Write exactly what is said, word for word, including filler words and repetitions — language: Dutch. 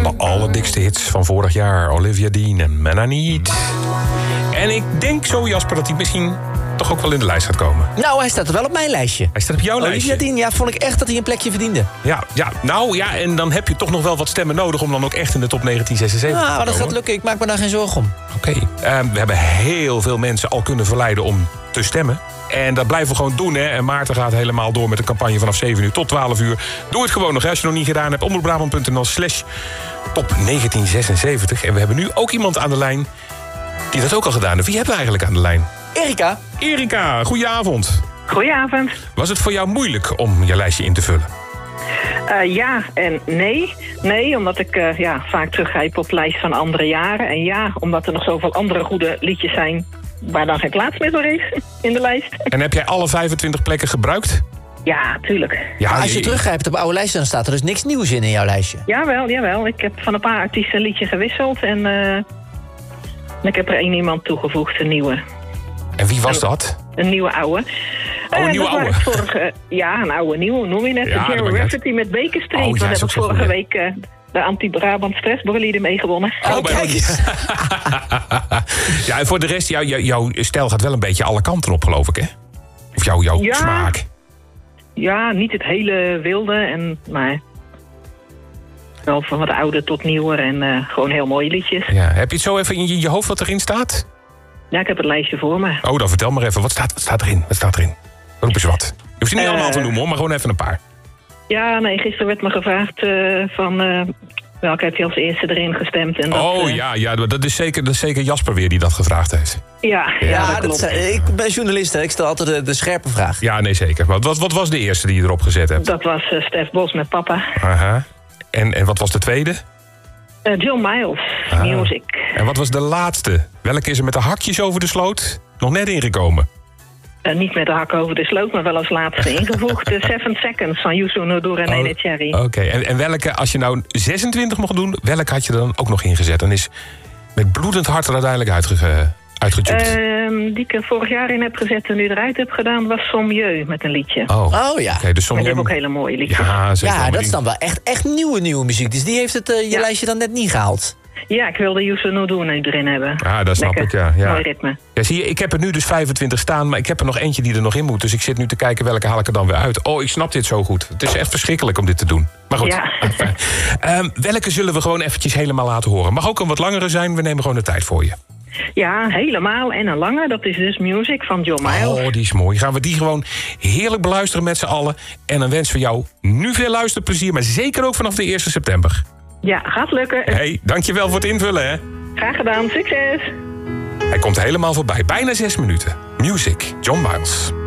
de allerdikste hits van vorig jaar. Olivia Dean en Man I Need. En ik denk zo, Jasper, dat hij misschien toch ook wel in de lijst gaat komen. Nou, hij staat er wel op mijn lijstje. Hij staat op jouw Olivia lijstje. Dean, ja, vond ik echt dat hij een plekje verdiende. Ja, ja, nou ja, en dan heb je toch nog wel wat stemmen nodig om dan ook echt in de top negentien zesenzeventig Nou, te dat komen. gaat lukken. Ik maak me daar geen zorgen om. Oké. Okay. Uh, we hebben heel veel mensen al kunnen verleiden om te stemmen. En dat blijven we gewoon doen, hè. En Maarten gaat helemaal door met de campagne vanaf zeven uur tot twaalf uur. Doe het gewoon nog, hè, als je het nog niet gedaan hebt. omroepbrabant.nl slash top negentien zesenzeventig. En we hebben nu ook iemand aan de lijn die dat ook al gedaan heeft. Wie hebben we eigenlijk aan de lijn? Erika. Erika, goedenavond. Goedenavond. Was het voor jou moeilijk om je lijstje in te vullen? Uh, ja en nee. Nee, omdat ik uh, ja, vaak teruggrijp op lijst van andere jaren. En ja, omdat er nog zoveel andere goede liedjes zijn waar dan geen plaats meer voor is in de lijst. En heb jij alle vijfentwintig plekken gebruikt? Ja, tuurlijk. Ja, Maar als je teruggrijpt op oude lijsten, dan staat er dus niks nieuws in in jouw lijstje. Jawel, jawel. Ik heb van een paar artiesten een liedje gewisseld. En uh, ik heb er één iemand toegevoegd, een nieuwe. En wie was dat? Een nieuwe oude. Oh, een uh, nieuwe oude. Vorige, ja, een oude nieuwe, noem je net. Ja, Jerry Rafferty met Baker Street. Oh, ja, dat is heb ook ik zo vorige goed, week uh, de anti-Brabant stressborrelie ermee gewonnen. Oh, Oh, bij kijk eens. Ja, en voor de rest, jou, jou, jouw stijl gaat wel een beetje alle kanten op, geloof ik, hè? Of jouw, jouw Ja. smaak. Ja, niet het hele wilde, en, maar wel van wat ouder tot nieuwer en uh, gewoon heel mooie liedjes. Ja. Heb je het zo even in je, je hoofd wat erin staat? Ja, ik heb het lijstje voor me. Oh, dan vertel maar even. Wat staat, wat staat erin? Wat staat erin? Roep eens wat. Je hoeft ze niet Uh, allemaal te noemen, hoor, maar gewoon even een paar. Ja, nee, gisteren werd me gevraagd uh, van uh, welke heb je als eerste erin gestemd. En dat, Oh, uh, ja, ja dat, is zeker, dat is zeker Jasper weer die dat gevraagd heeft. Ja, ja, Ja, dat dat klopt. zijn- ik ben journalist, hè. Ik stel altijd de, de scherpe vraag. Ja, nee, zeker. Wat, wat, wat was de eerste die je erop gezet hebt? Dat was uh, Stef Bos met Papa. Aha. En, en wat was de tweede? Uh, John Miles, Ah. Music. En wat was de laatste? Welke is er met de hakjes over de sloot nog net ingekomen? Uh, niet met de hak over de sloot, maar wel als laatste ingevoegd. Uh, Seven Seconds van Youssou N'Dour en Nene Cherry. Oké, en, en welke, als je nou zesentwintig mocht doen, welke had je er dan ook nog ingezet? En is met bloedend hart er uiteindelijk uitge, uitgejoept. Uh, die ik er vorig jaar in heb gezet en nu eruit heb gedaan, was Sommieu met een liedje. oh, oké. Oh ja. Okay, dus Maar die soms heb ook hele mooie liedjes. ja, zeker. Ja, maar dat die- is dan wel echt, echt nieuwe, nieuwe muziek. Dus die heeft het uh, je Ja. lijstje dan net niet gehaald. Ja, ik wilde Youssou N'Dour nu erin hebben. Ja, dat snap Lekker. ik, ja. ja. Mooi ritme. Ja, zie je, ik heb er nu dus vijfentwintig staan, maar ik heb er nog eentje die er nog in moet. Dus ik zit nu te kijken welke haal ik er dan weer uit. Oh, ik snap dit zo goed. Het is echt verschrikkelijk om dit te doen. Maar goed. Ja. um, welke zullen we gewoon eventjes helemaal laten horen? Mag ook een wat langere zijn, we nemen gewoon de tijd voor je. Ja, helemaal. En een lange, dat is dus Music van John Miles. Oh, die is mooi. Gaan we die gewoon heerlijk beluisteren met z'n allen. En dan wensen we jou nu veel luisterplezier, maar zeker ook vanaf de eerste september. Ja, gaat lukken. Hey, dankjewel voor het invullen, hè. Graag gedaan. Succes! Hij komt helemaal voorbij. Bijna zes minuten. Music, John Miles.